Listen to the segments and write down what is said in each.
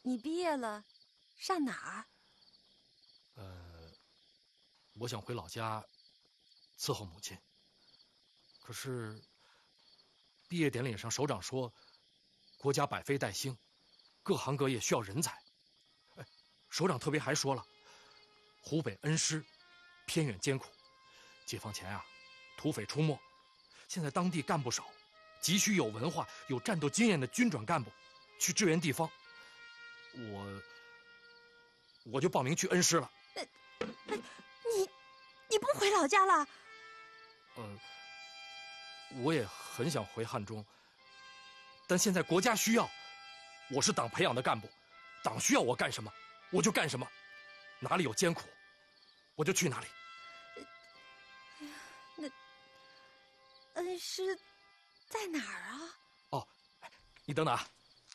你毕业了，上哪儿？ 我想回老家伺候母亲。可是毕业典礼上，首长说，国家百废待兴，各行各业需要人才。首长特别还说了，湖北恩施偏远艰苦，解放前土匪出没，现在当地干部少，急需有文化、有战斗经验的军转干部去支援地方。我就报名去恩施了。 你不回老家了？ 我也很想回汉中，但现在国家需要，我是党培养的干部，党需要我干什么我就干什么，哪里有艰苦我就去哪里。 那恩施在哪儿啊？ 哦，你等等啊，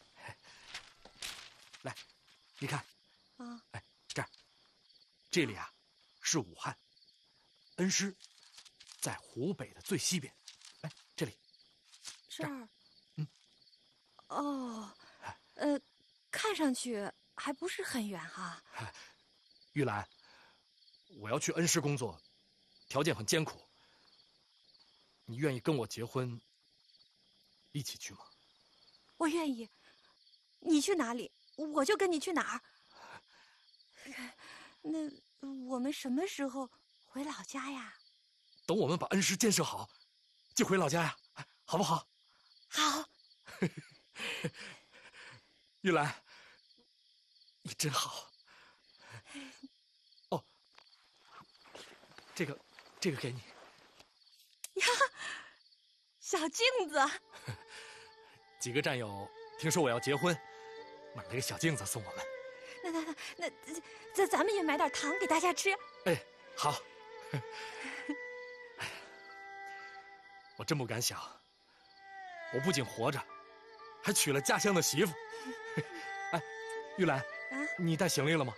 来，你看啊， 这儿，这里是武汉，恩施在湖北的最西边。这里， 这儿， 哦， 看上去还不是很远哈。 玉兰，我要去恩施工作，条件很艰苦，你愿意跟我结婚，一起去吗？ 我愿意，你去哪里，我就跟你去哪儿。那我们什么时候回老家呀？ 等我们把恩施建设好，就回老家呀，好不好？ 好。 玉兰，你真好。哦，这个给你。 呀，小镜子。 几个战友听说我要结婚，买了个小镜子送我们。 那咱们也买点糖给大家吃。 哎，好。我真不敢想，我不仅活着，还娶了家乡的媳妇。哎，玉兰，你带行李了吗？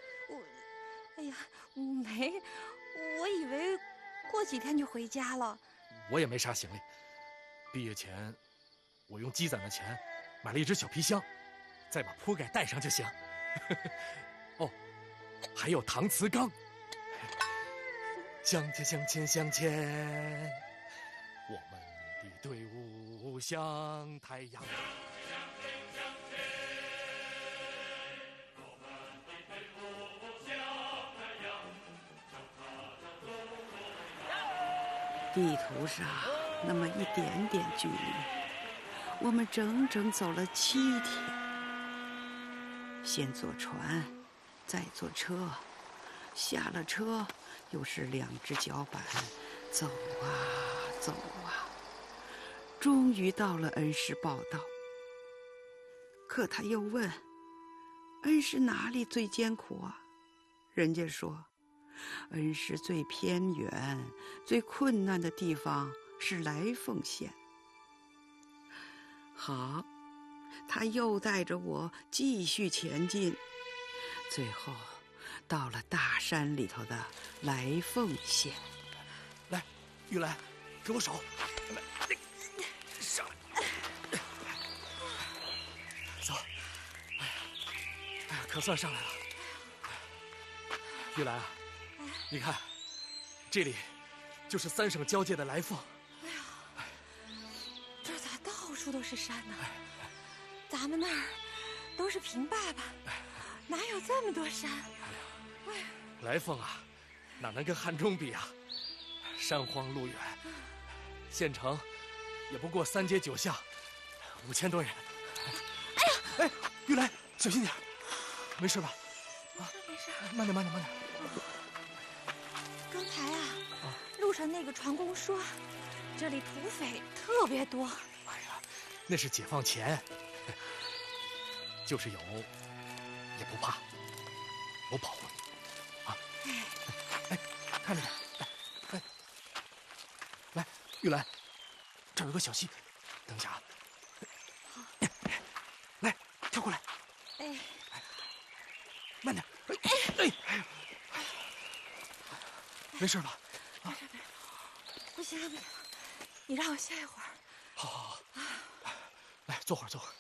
没，我以为过几天就回家了。 我也没啥行李，毕业前我用积攒的钱买了一只小皮箱，再把铺盖带上就行。哦，还有搪瓷缸。向前向前向前，我们的队伍像太阳。 地图上那么一点点距离，我们整整走了7天。先坐船，再坐车，下了车又是2只脚板，走啊走啊，终于到了恩施报道。可他又问，恩施哪里最艰苦啊？人家说，恩施最偏远、最困难的地方是来凤县。好，他又带着我继续前进，最后到了大山里头的来凤县。 来，玉兰，给我手，来，上来，走。哎呀，可算上来了。玉兰啊，你看，这里就是3省交界的来凤。 哎呀，这咋到处都是山呢？咱们那儿都是平坝坝，哪有这么多山？哎呀， 来凤哪能跟汉中比啊？山荒路远，县城也不过3街9巷，5000多人。哎呀，玉兰，小心点，没事吧？ 没事。 慢点。 刚才路上那个船工说，这里土匪特别多。 哎呀，那是解放前，就是有也不怕，我保护你啊！哎，看着点，来，玉兰，这儿有个小溪，等一下啊。 好， 来，跳过来。 哎， 慢点。没事吧？ 没事，不行，你让我歇一会儿。 好，来，坐会儿。